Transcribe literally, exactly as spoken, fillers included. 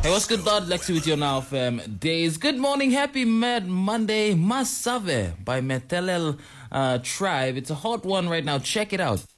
Hey, what's good, Lord? Lexi with you now, fam. Days. Good morning, happy Mad Monday. Masave by Metelel uh, Tribe. It's a hot one right now. Check it out.